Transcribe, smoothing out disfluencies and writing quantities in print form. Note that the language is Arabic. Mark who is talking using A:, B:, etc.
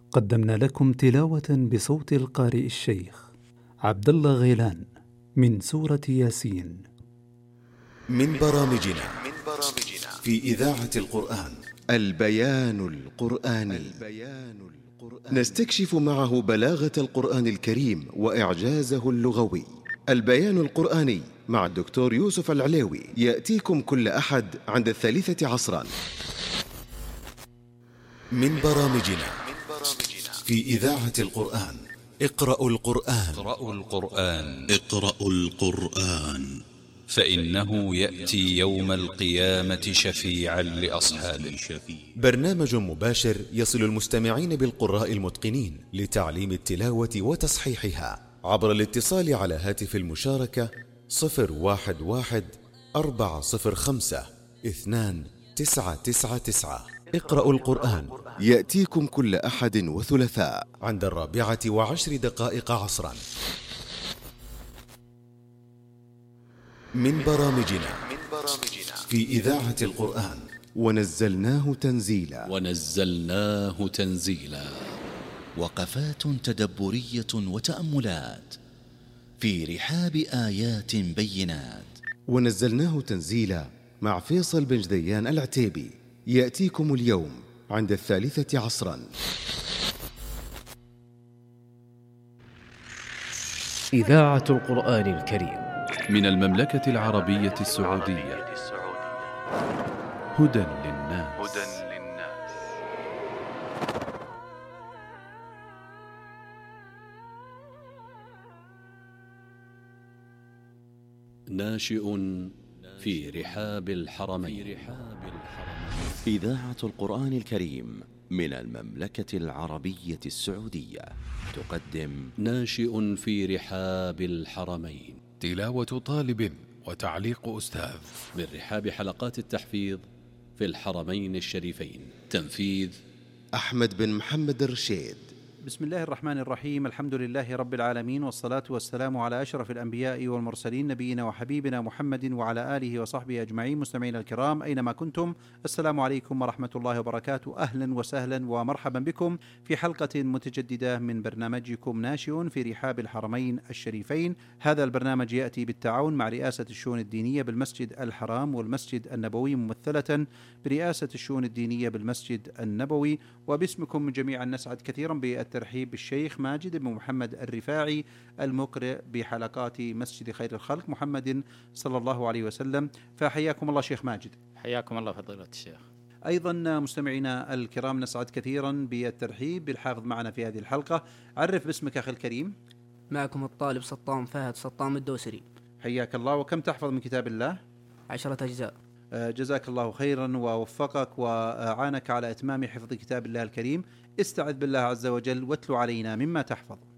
A: قدمنا لكم تلاوة بصوت القارئ الشيخ عبد الله غيلان من سورة ياسين.
B: من برامجنا في إذاعة القرآن البيان القرآني. نستكشف معه بلاغة القرآن الكريم وإعجازه اللغوي. البيان القرآني مع الدكتور يوسف العليوي يأتيكم كل أحد عند 3 عصرا. من برامجنا في إذاعة القرآن اقرأوا القرآن
C: فإنه يأتي يوم القيامة شفيعا لأصحابه.
B: برنامج مباشر يصل المستمعين بالقراء المتقنين لتعليم التلاوة وتصحيحها عبر الاتصال على هاتف المشاركة 011-405-2999. اقرأوا القرآن يأتيكم كل أحد وثلاثاء عند 14:10 عصرا. من برامجنا في إذاعة القرآن ونزلناه تنزيلا.
D: وقفات تدبرية وتأملات في رحاب آيات بينات.
B: ونزلناه تنزيلا مع فيصل بن جديان العتيبي يأتيكم اليوم عند 3 عصرا.
E: إذاعة القرآن الكريم
C: من المملكة العربية السعودية. هدى للناس. ناشئ في رحاب الحرمين.
D: إذاعة القرآن الكريم من المملكة العربية السعودية تقدم
C: ناشئ في رحاب الحرمين،
F: تلاوة طالب وتعليق أستاذ
C: من رحاب حلقات التحفيظ في الحرمين الشريفين. تنفيذ
B: أحمد بن محمد الرشيد.
G: بسم الله الرحمن الرحيم. الحمد لله رب العالمين، والصلاة والسلام على أشرف الأنبياء والمرسلين، نبينا وحبيبنا محمد وعلى آله وصحبه أجمعين. مستمعين الكرام أينما كنتم، السلام عليكم ورحمة الله وبركاته. أهلا وسهلا ومرحبا بكم في حلقة متجددة من برنامجكم ناشئ في رحاب الحرمين الشريفين. هذا البرنامج يأتي بالتعاون مع رئاسة الشؤون الدينية بالمسجد الحرام والمسجد النبوي، ممثلة برئاسة الشؤون الدينية بالمسجد النبوي. وباسمكم جميعا نسعد كثيرا بالترحيب بالشيخ ماجد بن محمد الرفاعي المقرئ بحلقات مسجد خير الخلق محمد صلى الله عليه وسلم. فحياكم الله شيخ ماجد.
H: حياكم الله فضيلة الشيخ.
G: أيضا مستمعينا الكرام نسعد كثيرا بالترحيب بالحافظ معنا في هذه الحلقة. عرف باسمك أخي الكريم.
I: معكم الطالب سطام فهد سطام الدوسري.
G: حياك الله. وكم تحفظ من كتاب الله؟
I: 10 أجزاء.
G: جزاك الله خيرا ووفقك وأعانك على إتمام حفظ كتاب الله الكريم. استعذ بالله عز وجل واتلو علينا مما تحفظ.